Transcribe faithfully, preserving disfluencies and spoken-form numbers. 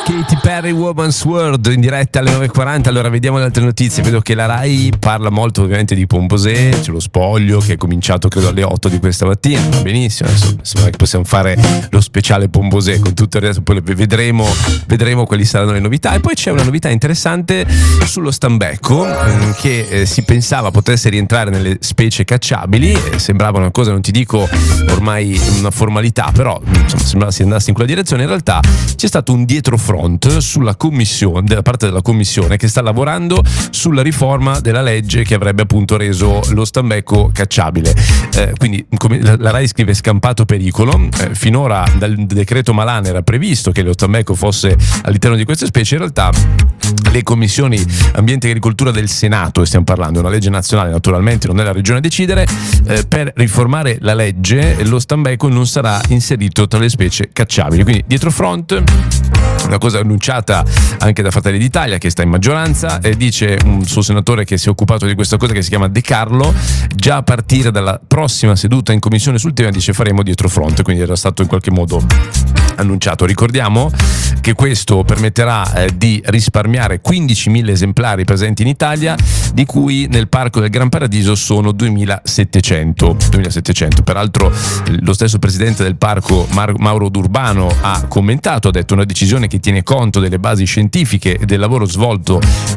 Katy Perry, Woman's World, in diretta alle nove e quaranta. Allora vediamo le altre notizie. Vedo che la Rai parla molto ovviamente di Pomposè, c'è lo spoglio che è cominciato credo alle otto di questa mattina. Va benissimo, adesso sembra che possiamo fare lo speciale Pomposè con tutto il resto, poi vedremo, vedremo quali saranno le novità. E poi c'è una novità interessante sullo stambecco che eh, si pensava potesse rientrare nelle specie cacciabili, eh, sembrava una cosa, non ti dico ormai una formalità, però insomma, sembrava si andasse in quella direzione. In realtà c'è stato un dietrofront sulla commissione, della parte della commissione che sta lavorando sulla riforma della legge che avrebbe appunto reso lo stambecco cacciabile. Eh, quindi come la Rai scrive scampato pericolo, eh, finora dal decreto Malan era previsto che lo stambecco fosse all'interno di queste specie. In realtà le commissioni ambiente e agricoltura del Senato, e stiamo parlando, è una legge nazionale naturalmente, non è la regione a decidere, eh, per riformare la legge lo stambecco non sarà inserito tra le specie cacciabili. Quindi dietro front, una cosa annunciata anche da Fratelli d'Italia che sta in maggioranza, e dice un suo senatore che si è occupato di questa cosa che si chiama De Carlo, già a partire dalla prossima seduta in commissione sul tema dice faremo dietro front, quindi era stato in qualche modo annunciato. Ricordiamo che questo permetterà eh, di risparmiare quindicimila esemplari presenti in Italia, di cui nel parco del Gran Paradiso sono duemilasettecento. Peraltro lo stesso presidente del parco Mar- Mauro D'Urbano ha commentato, ha detto una decisione che tiene conto delle basi scientifiche e del lavoro svolto